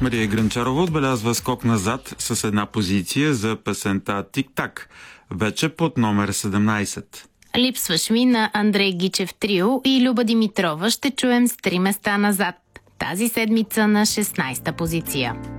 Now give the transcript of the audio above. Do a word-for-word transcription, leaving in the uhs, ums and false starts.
Мария Грънчарова отбелязва скок назад с една позиция за песента «Тик-так», вече под номер седемнайсет. Липсваш ми на Андрей Гичев трио и Люба Димитрова ще чуем с три места назад. Тази седмица на шестнайсета позиция.